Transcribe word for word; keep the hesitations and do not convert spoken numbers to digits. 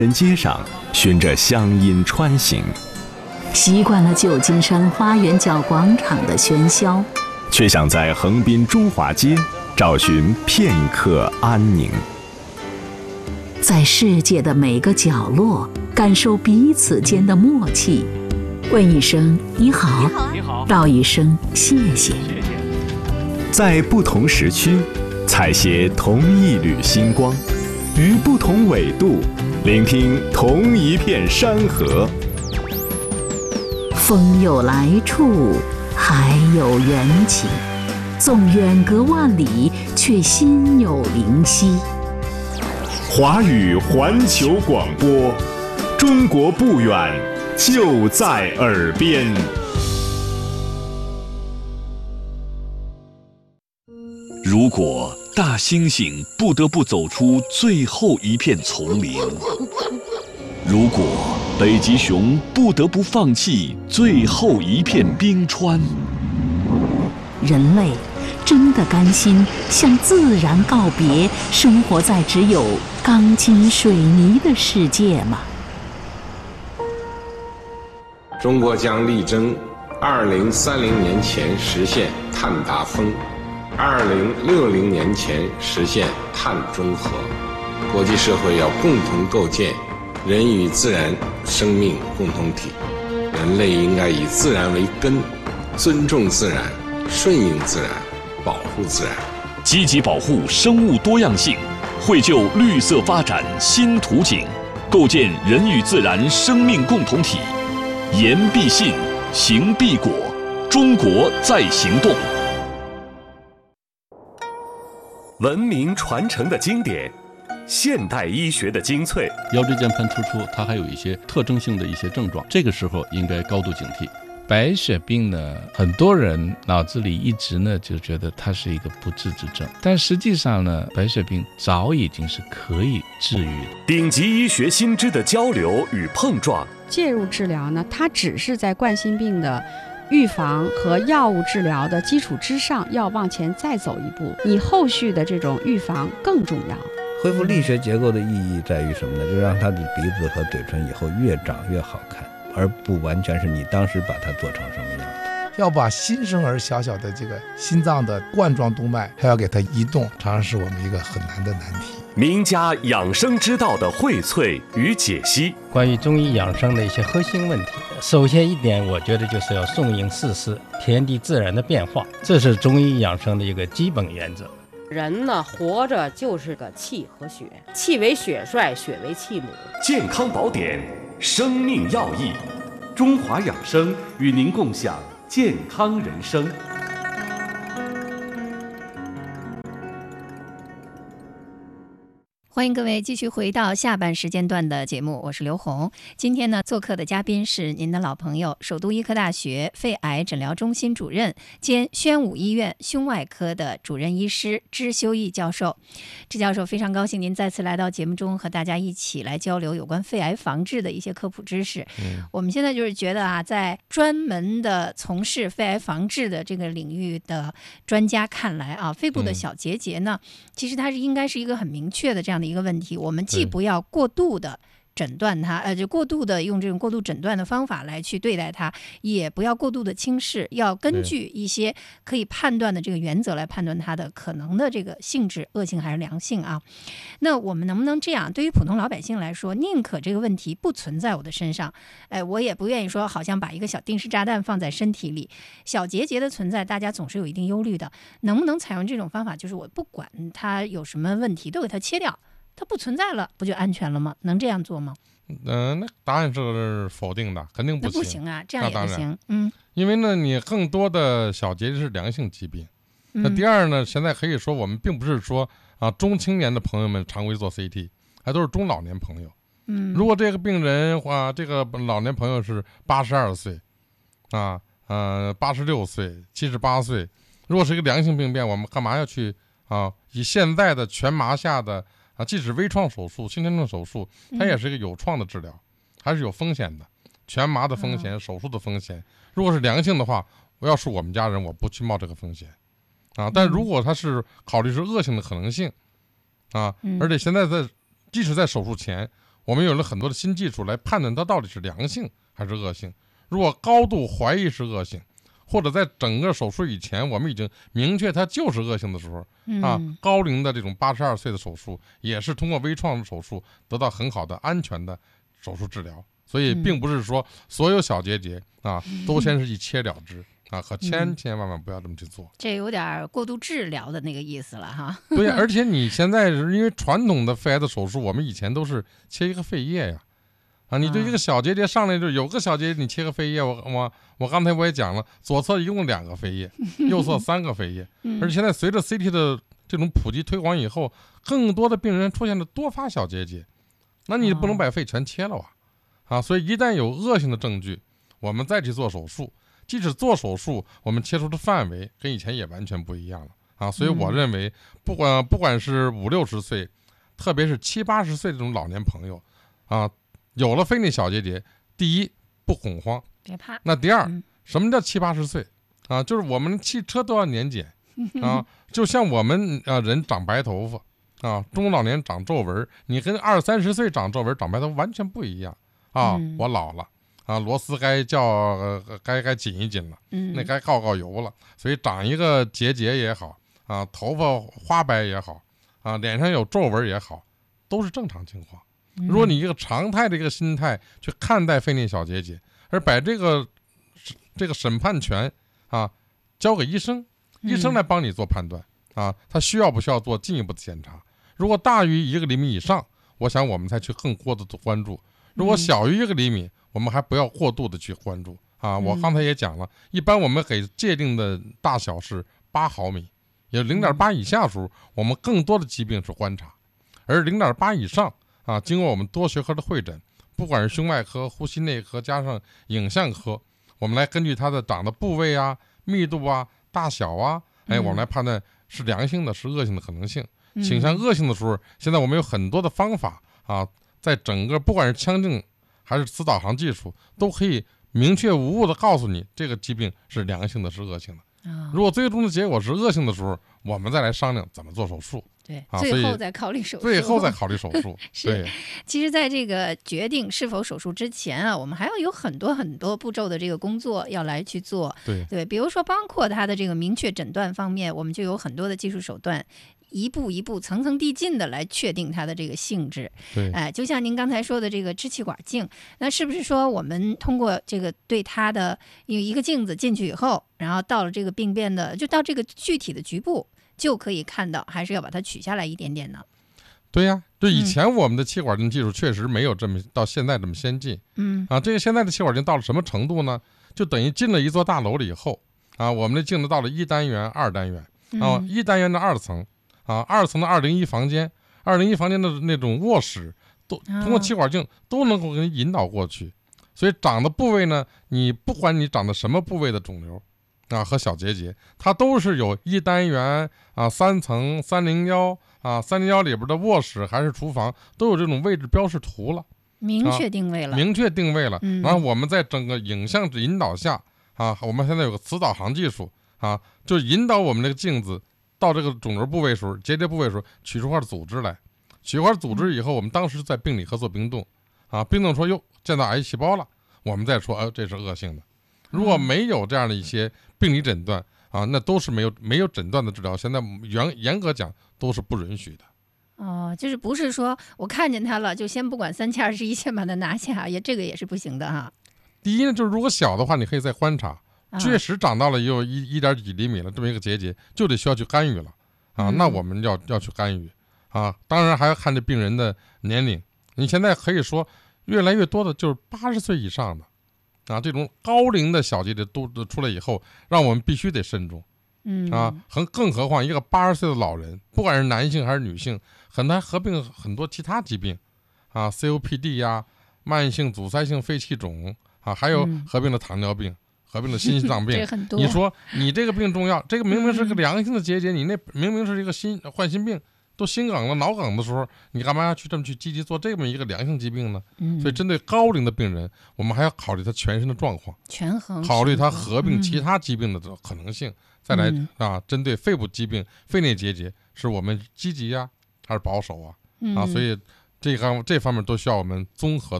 人街上循着乡音穿行， 习惯了旧金山花园角广场的喧嚣， 却想在横滨中华街找寻片刻安宁。 在世界的每个角落，感受彼此间的默契。问一声你好， 你好， 道一声谢谢。 在不同时区，采撷同一缕星光，于不同纬度，聆听同一片山河。 风有来处，海有缘起，纵远隔万里，却心有灵犀。 华语环球广播，中国不远，就在耳边。 如果大猩猩不得不走出最后一片丛林，如果北极熊不得不放弃最后一片冰川， 人类真的甘心向自然告别，生活在只有钢筋水泥的世界吗？ 中国将力争二零三零年前实现碳达峰，二零六零年前实现碳中和。国际社会要共同构建人与自然生命共同体，人类应该以自然为根，尊重自然，顺应自然，保护自然， 积极保护生物多样性，绘就绿色发展新图景，构建人与自然生命共同体。言必信，行必果，中国在行动。 文明传承的经典，现代医学的精粹。 腰椎间盘突出，它还有一些特征性的一些症状，这个时候应该高度警惕。白血病呢，很多人脑子里一直呢就觉得它是一个不治之症，但实际上呢，白血病早已经是可以治愈的。 顶级医学新知的交流与碰撞， 介入治疗呢，它只是在冠心病的预防和药物治疗的基础之上，要往前再走一步，你后续的这种预防更重要。 恢复力学结构的意义在于什么呢？就是让他的鼻子和嘴唇以后越长越好看，而不完全是你当时把它做成什么样的。 要把新生儿小小的这个心脏的冠状动脉还要给它移动，常常是我们一个很难的难题。 名家养生之道的荟萃与解析， 关于中医养生的一些核心问题，首先一点，我觉得就是要顺应四时，天地自然的变化，这是中医养生的一个基本原则。 人呢，活着就是个气和血，气为血帅，血为气母。 健康宝典，生命要义，中华养生与您共享健康人生。 欢迎各位继续回到下半时间段的节目，我是刘红。今天呢，做客的嘉宾是您的老朋友，首都医科大学肺癌诊疗中心主任兼宣武医院胸外科的主任医师支修义教授。支教授，非常高兴您再次来到节目中，和大家一起来交流有关肺癌防治的一些科普知识。嗯、我们现在就是觉得啊，在专门的从事肺癌防治的这个领域的专家看来啊，肺部的小结节呢，嗯、其实它是应该是一个很明确的这样的一个问题，我们既不要过度的诊断它，呃，就过度的用这种过度诊断的方法来去对待它，也不要过度的轻视，要根据一些可以判断的这个原则来判断它的可能的这个性质，恶性还是良性啊。那我们能不能这样？对于普通老百姓来说，宁可这个问题不存在我的身上，哎，我也不愿意说好像把一个小定时炸弹放在身体里。小结节的存在，大家总是有一定忧虑的，能不能采用这种方法？就是我不管它有什么问题，都给它切掉。它不存在了，不就安全了吗？能这样做吗？ 嗯、呃，那答案是否定的，肯定不行。 那不行啊，这样也不行。嗯， 因为呢，你更多的小结节是良性疾病。嗯、那第二呢，现在可以说我们并不是说啊中青年的朋友们常规做 C T， 还都是中老年朋友。嗯，如果这个病人啊，这个老年朋友是八十二岁，啊呃八十六岁、七十八岁，如果是一个良性病变，我们干嘛要去啊以现在的全麻下的？啊，即使微创手术、新天正手术，它也是一个有创的治疗，嗯、还是有风险的，全麻的风险、嗯、手术的风险。如果是良性的话，我要是我们家人，我不去冒这个风险，啊。但如果它是考虑是恶性的可能性，啊，嗯、而且现在在即使在手术前， 我们有了很多的新技术来判断它到底是良性还是恶性。如果高度怀疑是恶性，或者在整个手术以前我们已经明确它就是恶性的时候， 嗯、 啊，高龄的这种八十二岁的手术也是通过微创手术得到很好的安全的手术治疗。所以并不是说所有小结节啊都先是一切了之啊，可千千万万不要这么去做。 这有点过度治疗的那个意思了哈。 对，而且你现在是因为传统的肺癌的手术，我们以前都是切一个肺叶呀。啊，你对这个小结节上来就有个小结节，你切个肺叶，我我我刚才我也讲了，左侧一共两个肺叶，右侧三个肺叶，而且现在随着 C T 的这种普及推广以后，更多的病人出现了多发小结节，那你不能把肺全切了啊！啊，所以一旦有恶性的证据，我们再去做手术，即使做手术，我们切除的范围跟以前也完全不一样了啊！所以我认为，不管不管是五六十岁，特别是七八十岁这种老年朋友，啊。有了肺内小结节，第一不恐慌， 别怕。 那第二，嗯、什么叫七八十岁啊？就是我们汽车都要年检啊，就像我们啊人长白头发啊，中老年长皱纹，你跟二三十岁长皱纹、长白头发完全不一样啊。嗯、我老了啊，螺丝该叫、呃、该该紧一紧了，嗯、那该告告油了。所以长一个结节也好啊，头发花白也好啊，脸上有皱纹也好，都是正常情况。如果你一个常态的一个心态去看待肺内小结节，而把这个这个审判权啊交给医生，医生来帮你做判断啊，他需要不需要做进一步的检查？如果大于一个厘米以上，我想我们才去更多的关注；如果小于一个厘米，我们还不要过度的去关注啊。我刚才也讲了，一般我们给界定的大小是八毫米，也零点八以下的时候，我们更多的疾病是观察，而零点八以上。啊，经过我们多学科的会诊，不管是胸外科、呼吸内科加上影像科，我们来根据它的长的部位啊、密度啊、大小啊，哎，我们来判断是良性的、是恶性的可能性。嗯、倾向恶性的时候，现在我们有很多的方法啊，在整个不管是腔镜还是磁导航技术，都可以明确无误的告诉你这个疾病是良性的、是恶性的。 哦、 如果最终的结果是恶性的时候，我们再来商量怎么做手术。 对， 啊、 最后再考虑手术。 最后再考虑手术。 是，其实，在这个决定是否手术之前啊，我们还要有很多很多步骤的这个工作要来去做。 对对，比如说，包括它的这个明确诊断方面，我们就有很多的技术手段。一步一步层层递进的来确定它的这个性质。 对， 哎、呃，就像您刚才说的这个支气管镜，那是不是说我们通过这个对它的有一个镜子进去以后，然后到了这个病变的，就到这个具体的局部就可以看到，还是要把它取下来一点点呢？ 对呀、啊，就以前我们的气管镜技术确实没有这么、嗯、到现在这么先进。 嗯啊，这个现在的气管镜到了什么程度呢？就等于进了一座大楼了以后啊，我们的镜子到了一单元、二单元啊， 嗯、 一单元的二层。啊，二层的二零一房间，二零一房间的那种卧室，都通过气管镜都能够给你引导过去。所以长的部位呢，你不管你长的什么部位的肿瘤啊和小结节，它都是有一单元啊、三层、三零幺啊、三零幺里边的卧室还是厨房，都有这种位置标识图了， 明确定位了， 啊、明确定位了。 嗯、 然后我们在整个影像引导下啊，我们现在有个磁导航技术啊，就引导我们这个镜子。到这个肿瘤部位时候，结节部位时候，取出块组织来，取块组织以后，我们当时在病理科做冰冻，啊，冰冻说哟见到癌细胞了，我们再说，呃，这是恶性的。如果没有这样的一些病理诊断啊，那都是没有没有诊断的治疗，现在严严格讲都是不允许的。 哦，就是不是说我看见它了，就先不管三七二十一，先把它拿下，也这个也是不行的哈。 第一呢，就是如果小的话，你可以再观察。确实长到了也有一一点几厘米了，这么一个结节，就得需要去干预了啊！ 嗯、 那我们要要去干预啊！当然还要看这病人的年龄。你现在可以说，越来越多的就是八十岁以上的啊，这种高龄的小结节都出来以后，让我们必须得慎重。 嗯啊，更更何况一个八十岁的老人，不管是男性还是女性，很难合并很多其他疾病啊 ，C O P D 呀、慢性阻塞性肺气肿啊，还有合并了糖尿病。嗯合并了心脏病，你说你这个病重要，这个明明是个良性的结节，嗯、你那明明是一个心患心病，都心梗了、脑梗的时候，你干嘛要去这么去积极做这么一个良性疾病呢？ 嗯、 所以针对高龄的病人，我们还要考虑他全身的状况， 权衡， 考虑他合并其他疾病的可能性，嗯、再来啊，针对肺部疾病、肺内结节，是我们积极呀、啊、还是保守啊？ 嗯、 啊，所以这方这方面都需要我们综合的